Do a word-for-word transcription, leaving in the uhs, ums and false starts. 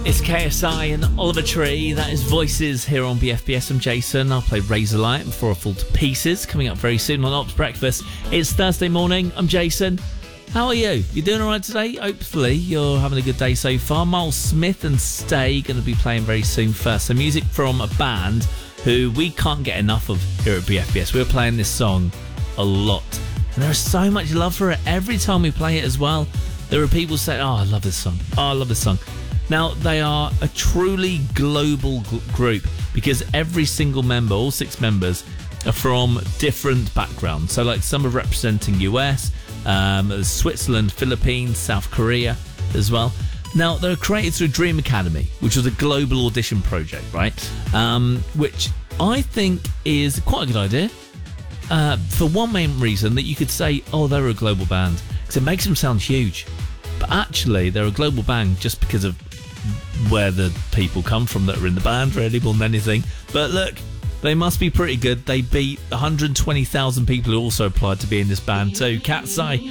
It's K S I and Oliver Tree. That is Voices here on B F B S. I'm Jason. I'll play Razorlight before I fall to pieces. Coming up very soon on Ops Breakfast. It's Thursday morning. I'm Jason. How are you? You doing all right today? Hopefully you're having a good day so far. Miles Smith and Stay going to be playing very soon first. So music from a band who we can't get enough of here at B F B S. We're playing this song a lot. And there's so much love for it every time we play it as well. There are people saying, oh, I love this song. Oh, I love this song. Now, they are a truly global g- group because every single member, all six members, are from different backgrounds. So, like, some are representing U S, um, Switzerland, Philippines, South Korea as well. Now, they're created through Dream Academy, which was a global audition project, right? Um, which I think is quite a good idea. Uh, for one main reason that you could say, oh, they're a global band, because it makes them sound huge. But actually, they're a global band just because of where the people come from that are in the band, really, more than anything. But look, they must be pretty good. They beat one hundred twenty thousand people who also applied to be in this band too. Cat's Eye